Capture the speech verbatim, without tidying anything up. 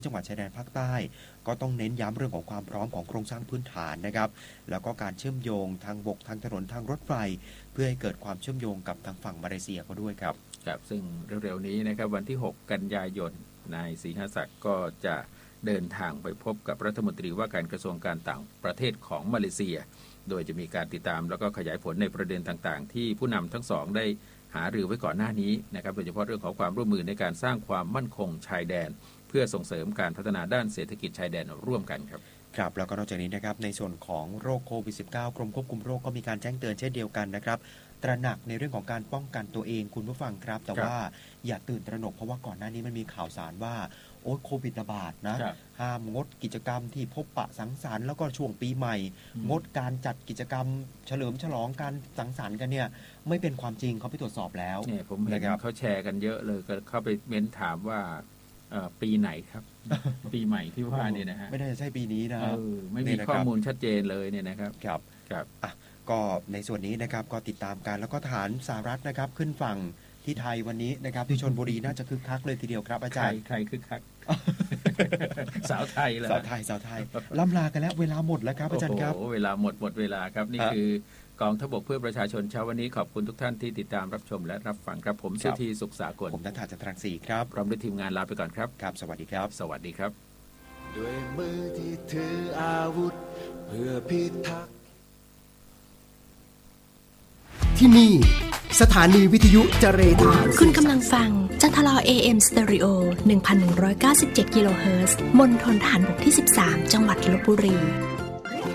จังหวัดชายแดนภาคใต้ก็ต้องเน้นย้ำเรื่องของความพร้อมของโครงสร้างพื้นฐานนะครับแล้วก็การเชื่อมโยงทางบกทางถนนทางรถไฟเพื่อให้เกิดความเชื่อมโยงกับทางฝั่งมาเลเซียก็ด้วยครับครับซึ่งเร็วๆนี้นะครับวันที่หกกันยายนนายศรีหศักดิ์ก็จะเดินทางไปพบกับรัฐมนตรีว่าการกระทรวงการต่างประเทศของมาเลเซียโดยจะมีการติดตามแล้วก็ขยายผลในประเด็นต่างๆที่ผู้นำทั้งสองได้หารือไว้ก่อนหน้านี้นะครับโดยเฉพาะเรื่องของความร่วมมือในการสร้างความมั่นคงชายแดนเพื่อส่งเสริมการพัฒนาด้านเศรษฐกิจชายแดนร่วมกันครับครับแล้วก็นอกจากนี้นะครับในส่วนของโรคโควิด สิบเก้า กรมควบคุมโรคก็มีการแจ้งเตือนเช่นเดียวกันนะครับตระหนักในเรื่องของการป้องกันตัวเองคุณผู้ฟังครับแต่ว่าอย่าตื่นตระหนกเพราะว่าก่อนหน้านี้มันมีข่าวสารว่าโอ๊ยโควิดระบาดนะห้ามงดกิจกรรมที่พบปะสังสรรค์แล้วก็ช่วงปีใหม่งดการจัดกิจกรรมเฉลิมฉลองการสังสรรค์กันเนี่ยไม่เป็นความจริงเขาไปตรวจสอบแล้วเนี่ยผมเห็นเขาแชร์กันเยอะเลยก็เข้าไปเม้นถามว่าปีไหนครับ ปีใหม่ที่ว่านี่นะฮะไม่น่าจะใช่ปีนี้นะไม่มีข้อมูลชัดเจนเลยเนี่ยนะครับครับครับอ่ะก็ในส่วนนี้นะครับก็ติดตามกันแล้วก็ทหารสหรัฐนะครับขึ้นฝั่งที่ไทยวันนี้นะครับที่ชลบุรีน่าจะคึกคักเลยทีเดียวครับอาจารย์ใครคึกคัก สาวไทยเหรอสาวไทยสาวไทยล่ำลากันแล้วเวลาหมดแล้วครับอาจารย์ครับโอ้เวลาหมดหมดเวลาครับนี่คือกองทัพบกเพื่อประชาชนเช้าวันนี้ขอบคุณทุกท่านที่ติดตามรับชมและรับฟังครับผมสุธีสุขสากลผมณัฐาจันทรังสีครับพร้อมด้วยทีมงานลาไปก่อนครับครับสวัสดีครับสวัสดีครับด้วยมือที่ถืออาวุธเพื่อพิทักษ์ที่นี่สถานีวิทยุเจริญธรรมคุณกำลังฟังจันทรา เอ เอ็ม Stereo หนึ่งพันหนึ่งร้อยเก้าสิบเจ็ด กิโลเฮิรตซ์มณฑลทหารบกที่สิบสามจังหวัดลพบุรี